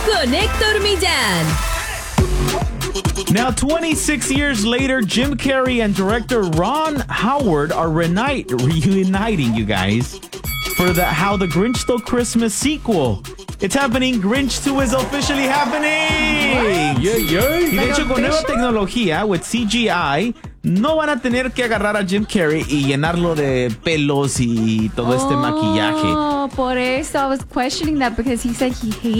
con Héctor Millán. Now, 26 years later, Jim Carrey and director Ron Howard are reuniting, you guys, for the How the Grinch Stole Christmas sequel. It's happening. Grinch 2 is officially happening. Y de hecho, con nueva tecnología, with CGI, no van a tener que agarrar a Jim Carrey y llenarlo de pelos y todo este maquillaje. Por eso I was questioning that because he said he hated